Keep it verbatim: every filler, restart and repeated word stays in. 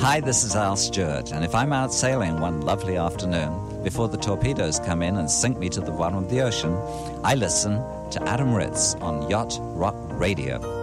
Hi, this is Al Stewart, and if I'm out sailing one lovely afternoon, before the torpedoes come in and sink me to the bottom of the ocean, I listen to Adam Ritz on Yacht Rock Radio.